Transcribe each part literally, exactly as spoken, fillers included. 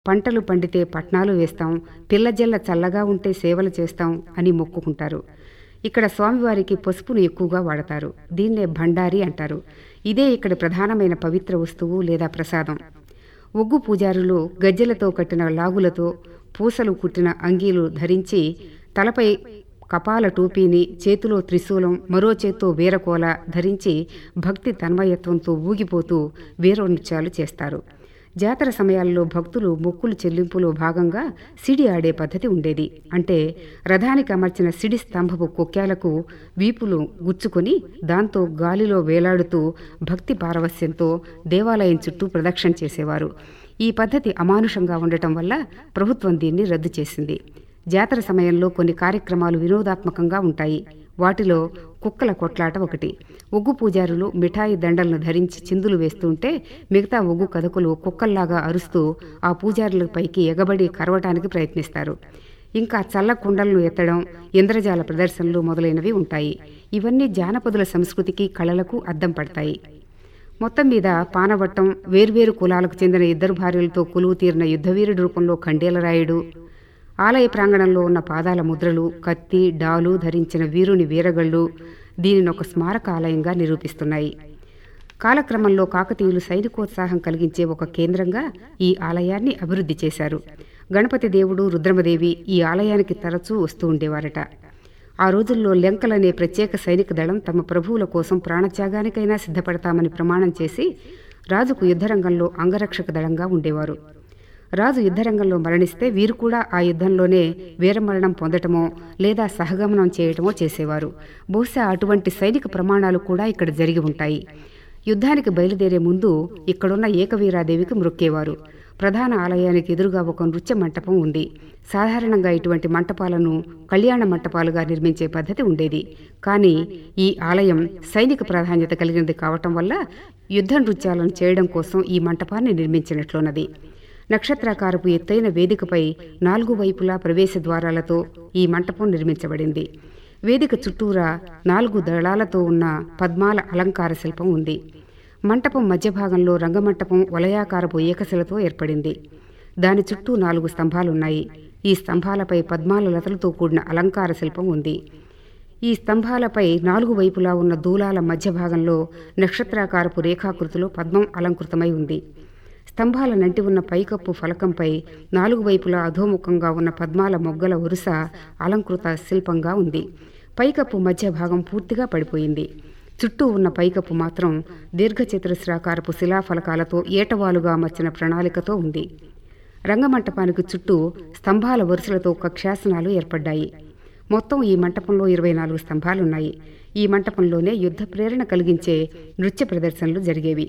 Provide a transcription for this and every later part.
పంటలు పండితే పట్నాలు వేస్తాం, పిల్లజల్ల చల్లగా ఉంటే సేవలు చేస్తాం అని మొక్కుకుంటారు. ఇక్కడ స్వామివారికి పసుపును ఎక్కువగా వాడతారు. దీన్నే భండారి అంటారు. ఇదే ఇక్కడ ప్రధానమైన పవిత్ర వస్తువు లేదా ప్రసాదం. ఒగ్గు పూజారులు గజ్జెలతో కట్టిన లాగులతో పూసలు కుట్టిన అంగీలు ధరించి తలపై కపాల టోపీని, చేతిలో త్రిశూలం, మరో చేత్తో వీరకోల ధరించి భక్తి తన్మయత్వంతో ఊగిపోతూ వీరోనృత్యాలు చేస్తారు. జాతర సమయాల్లో భక్తులు మొక్కులు చెల్లింపులో భాగంగా సిడి ఆడే పద్ధతి ఉండేది. అంటే రథానికి అమర్చిన సిడి స్తంభపు కొక్యాలకు వీపులు గుచ్చుకొని దాంతో గాలిలో వేలాడుతూ భక్తి పారవస్యంతో దేవాలయం చుట్టూ ప్రదక్షిణ చేసేవారు. ఈ పద్ధతి అమానుషంగా ఉండటం వల్ల ప్రభుత్వం దీన్ని రద్దు చేసింది. జాతర సమయంలో కొన్ని కార్యక్రమాలు వినోదాత్మకంగా ఉంటాయి. వాటిలో కుక్కల కొట్లాట ఒకటి. ఒగ్గు పూజారులు మిఠాయి దండలను ధరించి చిందులు వేస్తుంటే మిగతా ఒగ్గు కథకులు కుక్కల్లాగా అరుస్తూ ఆ పూజారుల పైకి ఎగబడి కరవటానికి ప్రయత్నిస్తారు. ఇంకా చల్ల కుండలను ఎత్తడం, ఇంద్రజాల ప్రదర్శనలు మొదలైనవి ఉంటాయి. ఇవన్నీ జానపదుల సంస్కృతికి, కళలకు అద్దం పడతాయి. మొత్తం మీద పానవట్టం వేర్వేరు కులాలకు చెందిన ఇద్దరు భార్యలతో కొలువు తీరిన యుద్ధవీరుడి రూపంలో ఖండేలరాయుడు, ఆలయ ప్రాంగణంలో ఉన్న పాదాల ముద్రలు, కత్తి, డాలు ధరించిన వీరుని వీరగళ్ళు దీనిని ఒక స్మారక ఆలయంగా నిరూపిస్తున్నాయి. కాలక్రమంలో కాకతీయులు సైనికోత్సాహం కలిగించే ఒక కేంద్రంగా ఈ ఆలయాన్ని అభివృద్ధి చేశారు. గణపతి దేవుడు, రుద్రమదేవి ఈ ఆలయానికి తరచూ వస్తూ ఉండేవారట. ఆ రోజుల్లో లెంకలనే ప్రత్యేక సైనిక దళం తమ ప్రభువుల కోసం ప్రాణత్యాగానికైనా సిద్ధపడతామని ప్రమాణం చేసి రాజుకు యుద్ధరంగంలో అంగరక్షక దళంగా ఉండేవారు. రాజు యుద్ధరంగంలో మరణిస్తే వీరు కూడా ఆ యుద్ధంలోనే వీరమరణం పొందటమో లేదా సహగమనం చేయటమో చేసేవారు. బహుశా అటువంటి సైనిక ప్రమాణాలు కూడా ఇక్కడ జరిగి ఉంటాయి. యుద్ధానికి బయలుదేరే ముందు ఇక్కడున్న ఏకవీరాదేవికి మ్రొక్కేవారు. ప్రధాన ఆలయానికి ఎదురుగా ఒక నృత్య మంటపం ఉంది. సాధారణంగా ఇటువంటి మంటపాలను కళ్యాణ మంటపాలుగా నిర్మించే పద్ధతి ఉండేది. కానీ ఈ ఆలయం సైనిక ప్రాధాన్యత కలిగినది కావటం వల్ల యుద్ధ నృత్యాలను చేయడం కోసం ఈ మంటపాన్ని నిర్మించినట్లున్నది. నక్షత్రాకారపు ఎత్తైన వేదికపై నాలుగు వైపులా ప్రవేశ ద్వారాలతో ఈ మంటపం నిర్మించబడింది. వేదిక చుట్టూరా నాలుగు దళాలతో ఉన్న పద్మాల అలంకార శిల్పం ఉంది. మంటపం మధ్య భాగంలో రంగమంటపం వలయాకారపు ఏకశిలతో ఏర్పడింది. దాని చుట్టూ నాలుగు స్తంభాలున్నాయి. ఈ స్తంభాలపై పద్మాల లతలతో కూడిన అలంకార శిల్పం ఉంది. ఈ స్తంభాలపై నాలుగు వైపులా ఉన్న దూలాల మధ్య భాగంలో నక్షత్రాకారపు రేఖాకృతిలో పద్మం అలంకృతమై ఉంది. స్తంభాల నంటి ఉన్న పైకప్పు ఫలకంపై నాలుగు వైపులా అధోముఖంగా ఉన్న పద్మాల మొగ్గల వరుస అలంకృత శిల్పంగా ఉంది. పైకప్పు మధ్య భాగం పూర్తిగా పడిపోయింది. చుట్టూ ఉన్న పైకప్పు మాత్రం దీర్ఘచతురస్రాకారపు శిలాఫలకాలతో ఏటవాలుగా అమర్చిన ప్రణాళికతో ఉంది. రంగమంటపానికి చుట్టూ స్తంభాల వరుసలతో కక్షాసనాలు ఏర్పడ్డాయి. మొత్తం ఈ మంటపంలో ఇరవై నాలుగు స్తంభాలున్నాయి. ఈ మంటపంలోనే యుద్ధ ప్రేరణ కలిగించే నృత్య ప్రదర్శనలు జరిగేవి.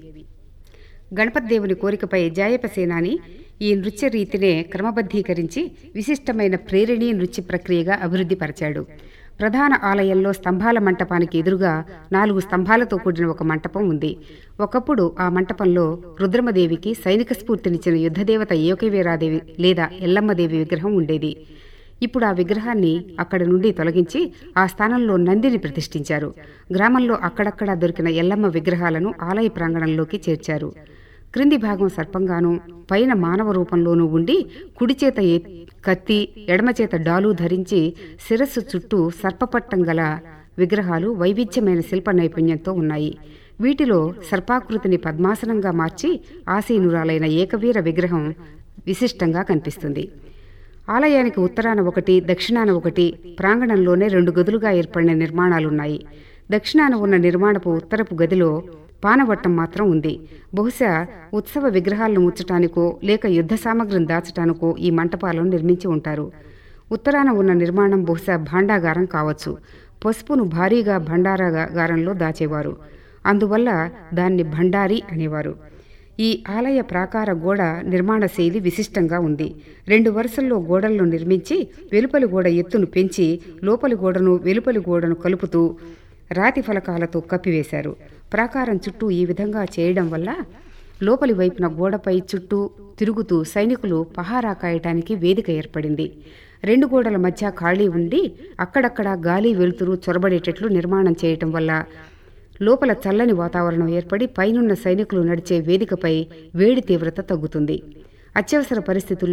గణపతి దేవుని కోరికపై జాయప సేనాని ఈ నృత్య రీతినే క్రమబద్ధీకరించి విశిష్టమైన ప్రేరణీ నృత్య ప్రక్రియగా అభివృద్ధి పరిచాడు. ప్రధాన ఆలయంలో స్తంభాల మంటపానికి ఎదురుగా నాలుగు స్తంభాలతో కూడిన ఒక మంటపం ఉంది. ఒకప్పుడు ఆ మంటపంలో రుద్రమదేవికి సైనిక స్ఫూర్తినిచ్చిన యుద్ధదేవత ఏకవీరాదేవి లేదా ఎల్లమ్మదేవి విగ్రహం ఉండేది. ఇప్పుడు ఆ విగ్రహాన్ని అక్కడి నుండి తొలగించి ఆ స్థానంలో నందిని ప్రతిష్ఠించారు. గ్రామంలో అక్కడక్కడా దొరికిన ఎల్లమ్మ విగ్రహాలను ఆలయ ప్రాంగణంలోకి చేర్చారు. క్రింది భాగం సర్పంగానూ పైన మానవ రూపంలోనూ ఉండి కుడిచేత కత్తి, ఎడమచేత డాలు ధరించి శిరస్సు చుట్టూ సర్పపట్టం గల విగ్రహాలు వైవిధ్యమైన శిల్ప నైపుణ్యంతో ఉన్నాయి. వీటిలో సర్పాకృతిని పద్మాసనంగా మార్చి ఆసీనురాలైన ఏకవీర విగ్రహం విశిష్టంగా కనిపిస్తుంది. ఆలయానికి ఉత్తరాన ఒకటి, దక్షిణాన ఒకటి, ప్రాంగణంలోనే రెండు గదులుగా ఏర్పడిన నిర్మాణాలున్నాయి. దక్షిణాన ఉన్న నిర్మాణపు ఉత్తరపు గదిలో పానవట్టం మాత్రం ఉంది. బహుశా ఉత్సవ విగ్రహాలను ముచ్చటానికో లేక యుద్ధ సామగ్రిని దాచటానికో ఈ మంటపాలను నిర్మించి ఉంటారు. ఉత్తరాన ఉన్న నిర్మాణం బహుశా భాండాగారం కావచ్చు. పసుపును భారీగా భండారాగారంలో దాచేవారు. అందువల్ల దాన్ని భండారి అనేవారు. ఈ ఆలయ ప్రాకార గోడ నిర్మాణ శైలి విశిష్టంగా ఉంది. రెండు వరుసల్లో గోడలను నిర్మించి వెలుపలి గోడ ఎత్తును పెంచి లోపలి గోడను వెలుపలి గోడను కలుపుతూ రాతి ఫలకాలతో కప్పివేశారు. ప్రాకారం చుట్టూ ఈ విధంగా చేయడం వల్ల లోపలి వైపున గోడపై చుట్టూ తిరుగుతూ సైనికులు పహారా కాయటానికి వేదిక ఏర్పడింది. రెండు గోడల మధ్య ఖాళీ ఉండి అక్కడక్కడ గాలి వెలుతురు చొరబడేటట్లు నిర్మాణం చేయటం వల్ల లోపల చల్లని వాతావరణం ఏర్పడి పైనున్న సైనికులు నడిచే వేదికపై వేడి తీవ్రత తగ్గుతుంది. అత్యవసర పరిస్థితుల్లో